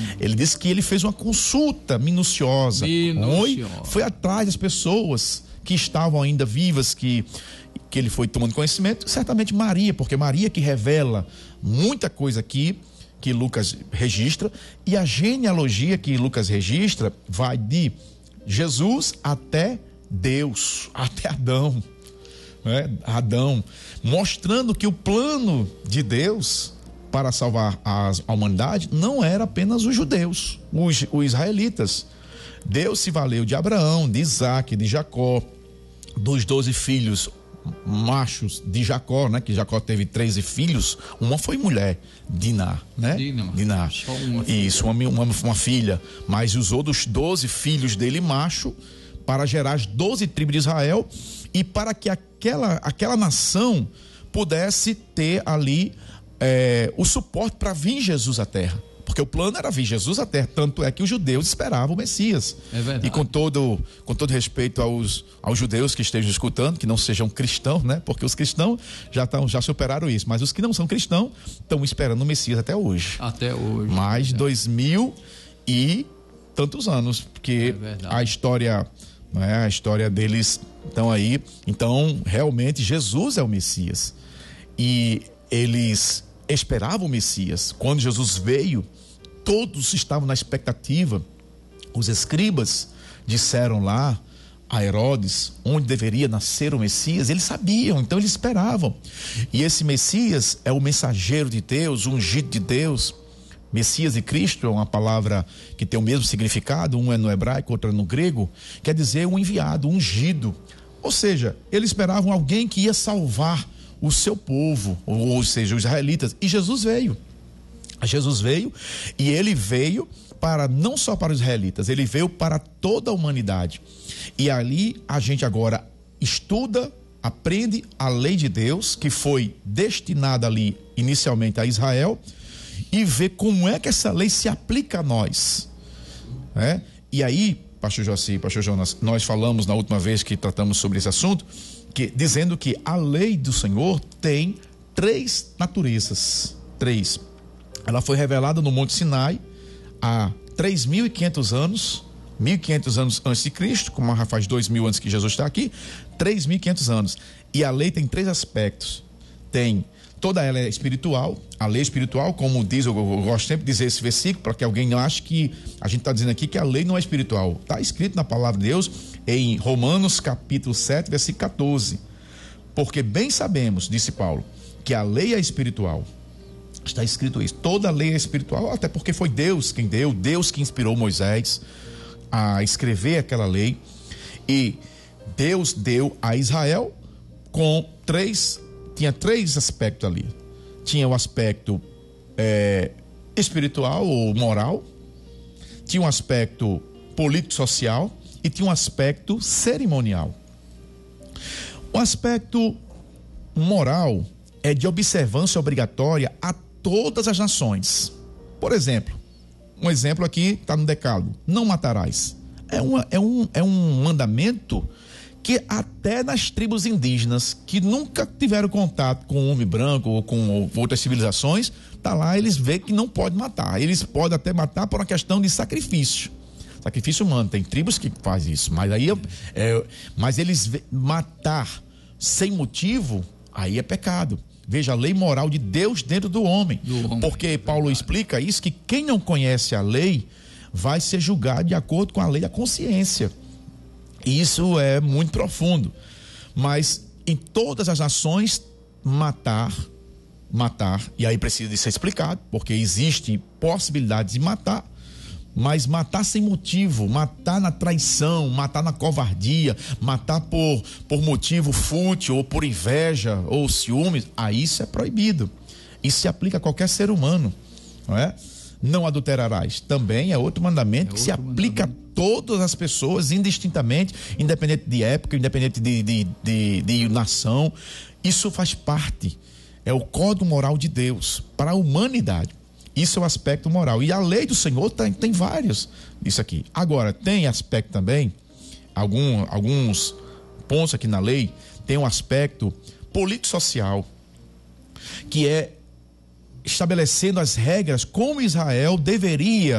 Ele disse que ele fez uma consulta minuciosa. Foi atrás das pessoas que estavam ainda vivas, que ele foi tomando conhecimento, certamente Maria, porque Maria que revela muita coisa aqui que Lucas registra, e a genealogia que Lucas registra vai de Jesus até Deus, até Adão, né? Adão, mostrando que o plano de Deus para salvar a humanidade não era apenas os judeus, os israelitas. Deus se valeu de Abraão, de Isaac, de Jacó, dos 12 filhos machos de Jacó, né? Que Jacó teve 13 filhos, uma foi mulher, Diná, né? Diná. Isso, uma filha, mas os outros 12 filhos dele macho, para gerar as 12 tribos de Israel e para que aquela nação pudesse ter ali o suporte para vir Jesus à terra. Porque o plano era vir Jesus à terra, tanto é que os judeus esperavam o Messias. É verdade. E com todo respeito aos judeus que estejam escutando, que não sejam cristãos, né? Porque os cristãos já superaram isso, mas os que não são cristãos estão esperando o Messias até hoje. Até hoje. Mais 2000 e tantos anos, porque a história, né? A história deles estão aí. Então, realmente, Jesus é o Messias. E eles esperavam o Messias. Quando Jesus veio, todos estavam na expectativa. Os escribas disseram lá a Herodes onde deveria nascer o Messias. Eles sabiam, então eles esperavam. E esse Messias é o mensageiro de Deus, o ungido de Deus. Messias e Cristo é uma palavra que tem o mesmo significado, um é no hebraico, outro é no grego, quer dizer um enviado, um ungido. Ou seja, eles esperavam alguém que ia salvar o seu povo, ou seja, os israelitas. E Jesus veio. Jesus veio, e ele veio não só para os israelitas, ele veio para toda a humanidade. E ali a gente agora estuda, aprende a lei de Deus, que foi destinada ali inicialmente a Israel, e vê como é que essa lei se aplica a nós. E aí, pastor Joaci, pastor Jonas, nós falamos na última vez que tratamos sobre esse assunto, dizendo que a lei do Senhor tem 3 naturezas. 3. Ela foi revelada no Monte Sinai há 3.500 anos, 1.500 anos antes de Cristo, como já faz 2.000 anos que Jesus está aqui, 3.500 anos. E a lei tem 3 aspectos. Toda ela é espiritual, a lei espiritual, como diz, eu gosto sempre de dizer esse versículo, para que alguém não ache que a gente está dizendo aqui que a lei não é espiritual. Está escrito na palavra de Deus em Romanos capítulo 7, versículo 14. Porque bem sabemos, disse Paulo, que a lei é espiritual. Está escrito isso, toda a lei é espiritual, até porque foi Deus quem deu, Deus que inspirou Moisés a escrever aquela lei. E Deus deu a Israel tinha 3 aspectos ali. Tinha o aspecto espiritual ou moral, tinha um aspecto político-social e tinha um aspecto cerimonial. O aspecto moral é de observância obrigatória a todas as nações. Por exemplo, um exemplo aqui está no Decálogo: não matarás. É um mandamento que até nas tribos indígenas que nunca tiveram contato com o homem branco ou com outras civilizações, tá lá, eles veem que não pode matar. Eles podem até matar por uma questão de sacrifício humano. Tem tribos que fazem isso, mas aí mas eles matar sem motivo, aí é pecado. Veja, a lei moral de Deus dentro do homem. Porque Paulo explica isso, que quem não conhece a lei vai ser julgado de acordo com a lei da consciência. Isso é muito profundo. Mas em todas as nações, matar, e aí precisa de ser explicado, porque existe possibilidade de matar, mas matar sem motivo, matar na traição, matar na covardia, matar por motivo fútil, ou por inveja, ou ciúmes, aí isso é proibido. Isso se aplica a qualquer ser humano, não é? Não adulterarás, também é outro mandamento que se aplica a todas as pessoas, indistintamente, independente de época, independente de nação. Isso faz parte, é o código moral de Deus para a humanidade. Isso é o aspecto moral. E a lei do Senhor tem vários disso aqui. Agora, tem aspecto também, alguns pontos aqui na lei, tem um aspecto político-social, que é estabelecendo as regras como Israel deveria